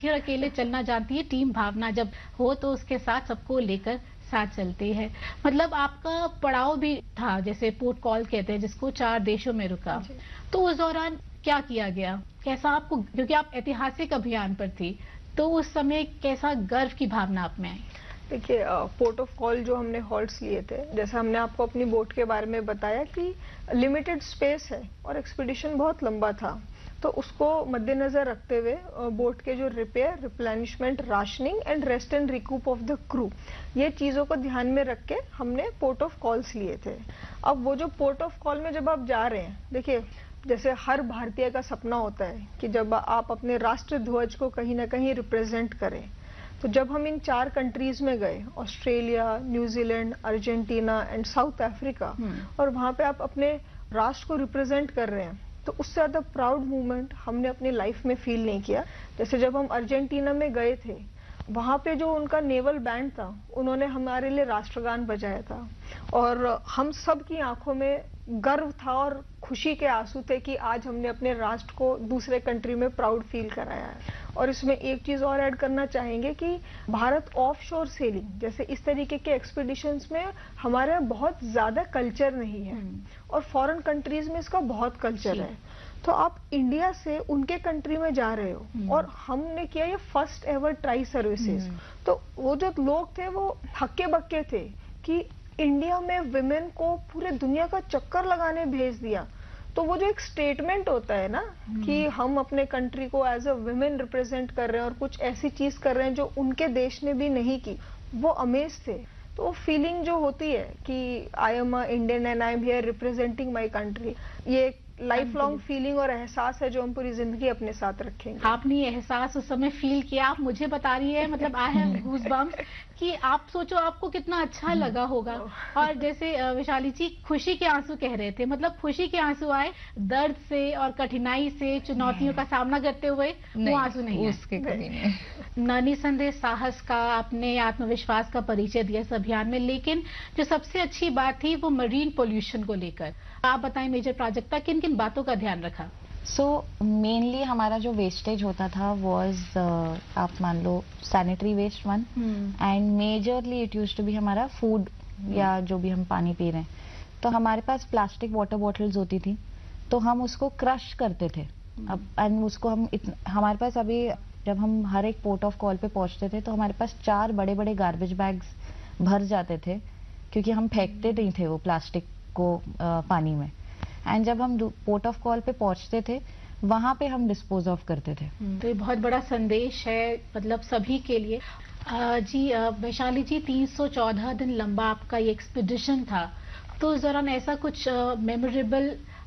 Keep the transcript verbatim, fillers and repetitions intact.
फिर अकेले चलना जानती है, टीम भावना जब हो तो उसके साथ सबको लेकर साथ चलती है। मतलब आपका पड़ाव भी था, जैसे पोर्ट कॉल कहते हैं जिसको, चार देशों में रुका, तो उस दौरान क्या किया गया, कैसा आपको, क्योंकि आप ऐतिहासिक अभियान पर थी, तो उस समय कैसा गर्व की भावना आप में आई? देखिए, पोर्ट ऑफ कॉल जो हमने हॉल्ट्स लिए थे, जैसे हमने आपको अपनी बोट के बारे में बताया कि लिमिटेड स्पेस है और एक्सपीडिशन बहुत लंबा था, तो उसको मद्देनजर रखते हुए बोट के जो repair, replenishment, rationing and rest and recoup of the crew, ये चीज़ों को ध्यान में रख के हमने पोर्ट ऑफ कॉल्स लिए थे। अब वो जो पोर्ट ऑफ कॉल में जब आप जा रहे हैं, देखिए जैसे हर भारतीय का सपना होता है कि जब आप अपने राष्ट्र ध्वज को कहीं ना कहीं रिप्रेजेंट करें, तो जब हम इन चार कंट्रीज में गए, Australia, New Zealand, Argentina and south Africa, और वहां पे आप अपने राष्ट्र को रिप्रेजेंट कर रहे हैं, तो उससे ज्यादा प्राउड मोमेंट हमने अपनी लाइफ में फील नहीं किया। जैसे जब हम अर्जेंटीना में गए थे, वहां पे जो उनका नेवल बैंड था, उन्होंने हमारे लिए राष्ट्रगान बजाया था, और हम सब की आंखों में गर्व था और खुशी के आंसू थे कि आज हमने अपने राष्ट्र को दूसरे कंट्री में प्राउड फील कराया है। और इसमें एक चीज और ऐड करना चाहेंगे कि भारत ऑफ शोर सेलिंग जैसे इस तरीके के एक्सपीडिशंस में हमारे यहाँ बहुत ज्यादा कल्चर नहीं है, और फॉरेन कंट्रीज में इसका बहुत कल्चर है। तो आप इंडिया से उनके कंट्री में जा रहे हो, और हमने किया ये फर्स्ट एवर ट्राई सर्विसेज, तो वो जो लोग थे वो हक्के बक्के थे कि इंडिया में विमेन को पूरे दुनिया का चक्कर लगाने भेज दिया। तो वो जो एक स्टेटमेंट होता है ना कि हम अपने कंट्री को एज अ विमेन रिप्रेजेंट कर रहे हैं और कुछ ऐसी चीज कर रहे हैं जो उनके देश ने भी नहीं की, वो अमेज थे। तो वो फीलिंग जो होती है कि I am a Indian and I am here representing my country, ये लाइफ लॉन्ग फीलिंग और एहसास है जो हम पूरी जिंदगी अपने साथ रखेंगे। आपने ये एहसास उस समय फील किया, आप मुझे बता रही है, मतलब आई हैव गूज़बम्प्स कि आप सोचो आपको कितना अच्छा लगा होगा। और जैसे वैशाली जी खुशी के आंसू कह रहे थे, मतलब खुशी के आंसू आए, दर्द से और कठिनाई से, चुनौतियों का सामना करते हुए वो आंसू नहीं, उसके कभी नहीं। ना निसंदेह साहस का, अपने आत्मविश्वास का परिचय दिया इस अभियान में। लेकिन जो सबसे अच्छी बात थी वो मरीन पोल्यूशन को लेकर, आप बताएं मेजर प्राजक्ता किन किन बातों का ध्यान रखा? सो so, मेनली हमारा जो वेस्टेज होता था वॉज uh, आप मान लो sanitary waste one, and majorly it use to be हमारा फूड hmm. या जो भी हम पानी पी रहे हैं। तो हमारे पास प्लास्टिक वाटर बॉटल्स होती थी, तो हम उसको क्रश करते थे। hmm. अब एंड उसको हम इत, हमारे पास अभी जब हम हर एक पोर्ट ऑफ कॉल पे पहुंचते थे तो हमारे पास चार बड़े बड़े गार्बेज बैग्स भर जाते थे, क्योंकि हम फेंकते नहीं थे वो प्लास्टिक को uh, पानी में। एंड जब हम पोर्ट ऑफ कॉल पे पहुंचते थे वहां पे हम डिस्पोज ऑफ करते थे। तो ये बहुत बड़ा संदेश है, मतलब सभी के लिए। आ, जी वैशाली जी, तीन सौ चौदह दिन लंबा आपका ये एक्सपीडिशन था, तो इस दौरान ऐसा कुछ मेमोरेबल